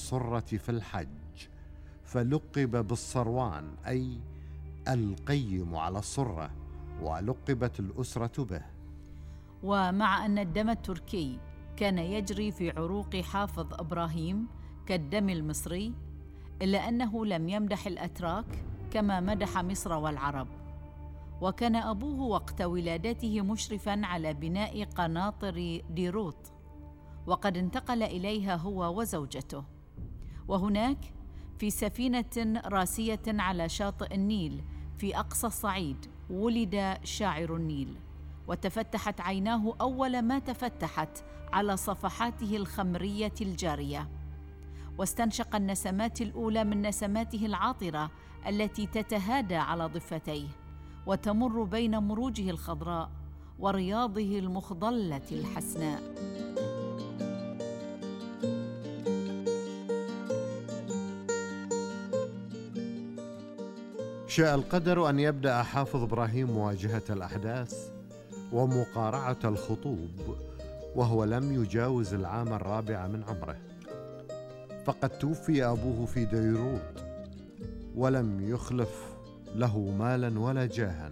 الصرة في الحج، فلقب بالصروان أي القيم على الصرة، ولقبت الأسرة به. ومع أن الدم التركي كان يجري في عروق حافظ إبراهيم كالدم المصري، إلا أنه لم يمدح الأتراك كما مدح مصر والعرب. وكان أبوه وقت ولادته مشرفاً على بناء قناطر ديروت، وقد انتقل إليها هو وزوجته. وهناك في سفينة راسية على شاطئ النيل في أقصى الصعيد ولد شاعر النيل، وتفتحت عيناه أول ما تفتحت على صفحاته الخمرية الجارية، واستنشق النسمات الأولى من نسماته العاطرة التي تتهادى على ضفتيه وتمر بين مروجه الخضراء ورياضه المخضلة الحسناء. شاء القدر أن يبدأ حافظ إبراهيم مواجهة الأحداث ومقارعة الخطوب وهو لم يجاوز العام الرابع من عمره، فقد توفي أبوه في ديروت ولم يخلف له مالا ولا جاها،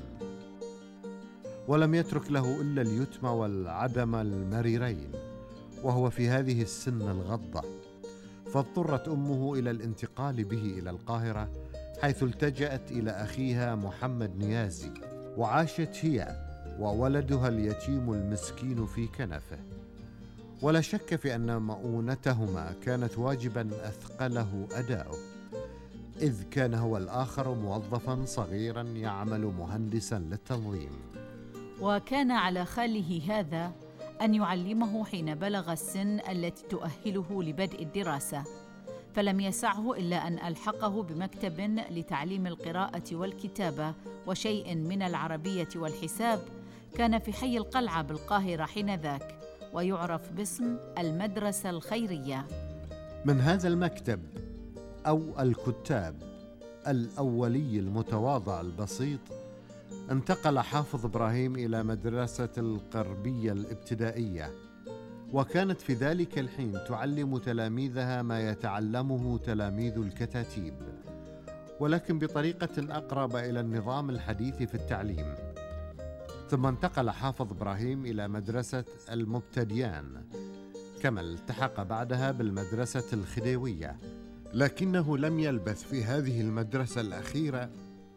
ولم يترك له إلا اليتم والعدم المريرين، وهو في هذه السن الغضة، فاضطرت أمه إلى الانتقال به إلى القاهرة، حيث التجأت إلى أخيها محمد نيازي، وعاشت هي وولدها اليتيم المسكين في كنفه. ولا شك في أن مؤونتهما كانت واجبا أثقله أداؤه، إذ كان هو الآخر موظفا صغيرا يعمل مهندسا للتنظيم. وكان على خاله هذا أن يعلمه حين بلغ السن التي تؤهله لبدء الدراسة، فلم يسعه إلا أن ألحقه بمكتب لتعليم القراءة والكتابة وشيء من العربية والحساب، كان في حي القلعة بالقاهرة حينذاك، ويعرف باسم المدرسة الخيرية. من هذا المكتب أو الكتاب الأولي المتواضع البسيط، انتقل حافظ إبراهيم إلى مدرسة القربية الابتدائية، وكانت في ذلك الحين تعلم تلاميذها ما يتعلمه تلاميذ الكتاتيب، ولكن بطريقة أقرب إلى النظام الحديث في التعليم. ثم انتقل حافظ إبراهيم إلى مدرسة المبتديان، كما التحق بعدها بالمدرسة الخديوية، لكنه لم يلبث في هذه المدرسة الأخيرة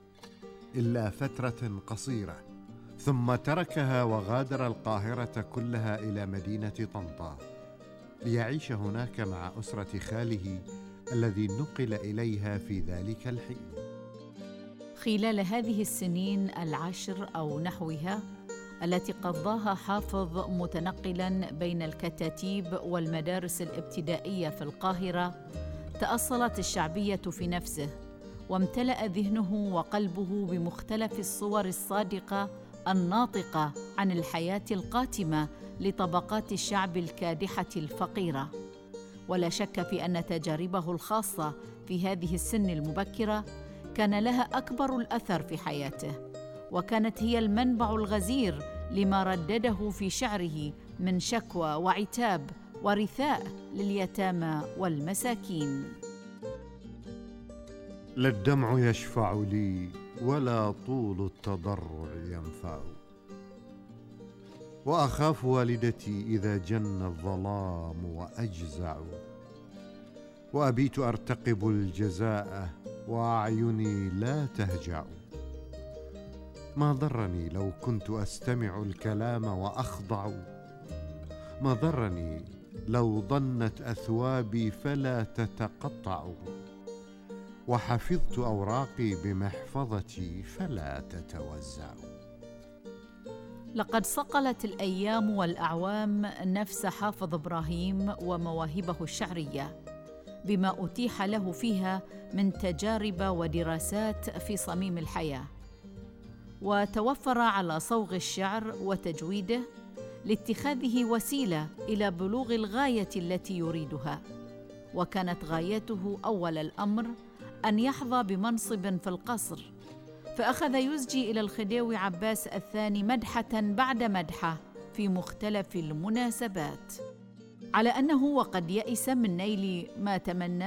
إلا فترة قصيرة، ثم تركها وغادر القاهرة كلها إلى مدينة طنطا ليعيش هناك مع أسرة خاله الذي نقل إليها في ذلك الحين. خلال هذه السنين 10 أو نحوها التي قضاها حافظ متنقلاً بين الكتاتيب والمدارس الابتدائية في القاهرة، تأصلت الشعبية في نفسه، وامتلأ ذهنه وقلبه بمختلف الصور الصادقة الناطقة عن الحياة القاتمة لطبقات الشعب الكادحة الفقيرة. ولا شك في أن تجاربه الخاصة في هذه السن المبكرة كان لها أكبر الأثر في حياته، وكانت هي المنبع الغزير لما ردده في شعره من شكوى وعتاب ورثاء لليتامى والمساكين. لا الدمع يشفع لي ولا طول التضرع ينفع، وأخاف والدتي إذا جن الظلام وأجزع، وأبيت أرتقب الجزاء وأعيني لا تهجع. ما ضرني لو كنت أستمع الكلام وأخضع، ما ضرني لو ضنت أثوابي فلا تتقطع، وحفظت أوراقي بمحفظتي فلا تتوزع. لقد صقلت الأيام والأعوام نفس حافظ إبراهيم ومواهبه الشعرية بما أتيح له فيها من تجارب ودراسات في صميم الحياة، وتوفر على صوغ الشعر وتجويده لاتخاذه وسيلة إلى بلوغ الغاية التي يريدها. وكانت غايته أول الأمر أن يحظى بمنصب في القصر، فأخذ يزجي إلى الخديوي عباس الثاني مدحة بعد مدحة في مختلف المناسبات، على أنه وقد يئس من نيل ما تمنى